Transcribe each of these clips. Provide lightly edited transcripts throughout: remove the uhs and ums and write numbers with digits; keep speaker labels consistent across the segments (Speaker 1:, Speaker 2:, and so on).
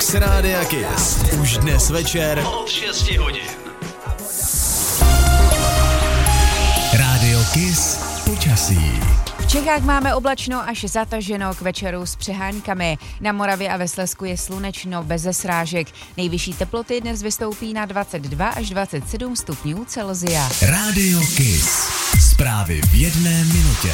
Speaker 1: Mix Rádia Kiss. Už dnes večer od 6 hodin. Rádio Kiss počasí.
Speaker 2: V Čechách máme oblačno až zataženo k večeru s přeháňkami. Na Moravě a ve Slezsku je slunečno beze srážek. Nejvyšší teploty dnes vystoupí na 22 až 27 stupňů Celsia.
Speaker 1: Rádio Kiss. Zprávy v jedné minutě.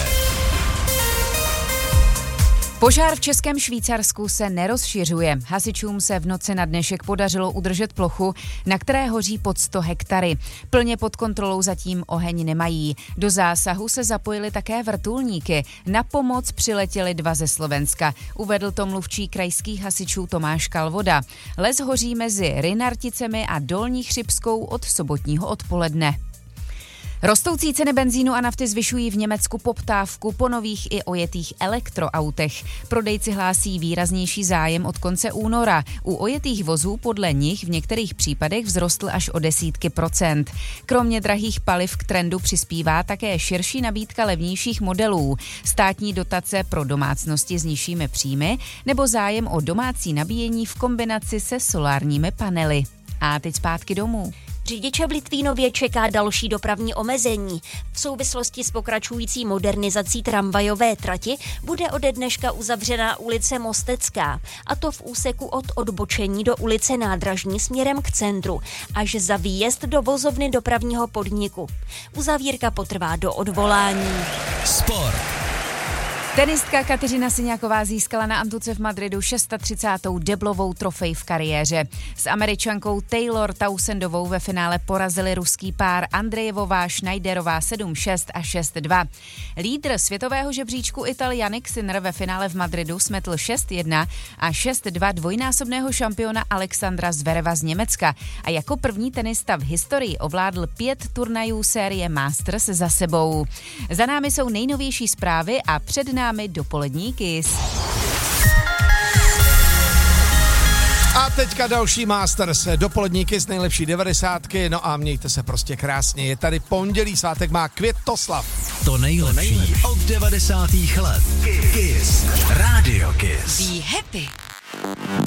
Speaker 2: Požár v Českém Švýcarsku se nerozšiřuje. Hasičům se v noci na dnešek podařilo udržet plochu, na které hoří pod 100 hektary. Plně pod kontrolou zatím oheň nemají. Do zásahu se zapojily také vrtulníky. Na pomoc přiletěli 2 ze Slovenska. Uvedl to mluvčí krajských hasičů Tomáš Kalvoda. Les hoří mezi Rynarticemi a Dolní Chřibskou od sobotního odpoledne. Rostoucí ceny benzínu a nafty zvyšují v Německu poptávku po nových i ojetých elektroautech. Prodejci hlásí výraznější zájem od konce února. U ojetých vozů podle nich v některých případech vzrostl až o desítky procent. Kromě drahých paliv k trendu přispívá také širší nabídka levnějších modelů, státní dotace pro domácnosti s nižšími příjmy nebo zájem o domácí nabíjení v kombinaci se solárními panely. A teď zpátky domů.
Speaker 3: Řidiče v Litvínově čeká další dopravní omezení. V souvislosti s pokračující modernizací tramvajové trati bude ode dneška uzavřená ulice Mostecká, a to v úseku od odbočení do ulice Nádražní směrem k centru, až za výjezd do vozovny dopravního podniku. Uzavírka potrvá do odvolání.
Speaker 1: Sport.
Speaker 2: Tenistka Kateřina Syňáková získala na Antuce v Madridu 36. deblovou trofej v kariéře. S Američankou Taylor Townsendovou ve finále porazili ruský pár Andrejevová Schneiderová 7-6 a 6-2. Lídr světového žebříčku Ital Jannik Sinner ve finále v Madridu smetl 6-1 a 6-2 dvojnásobného šampiona Alexandra Zvereva z Německa a jako první tenista v historii ovládl 5 turnajů série Masters za sebou. Za námi jsou nejnovější zprávy a před námi dopolední Kiss.
Speaker 4: A teďka další Masters, dopolední Kiss, nejlepší 90ky, no a mějte se prostě krásně. Je tady pondělí, svátek má Květoslav.
Speaker 1: To nejlepší od 90. let. Kiss. Rádio Kiss.
Speaker 2: Be happy.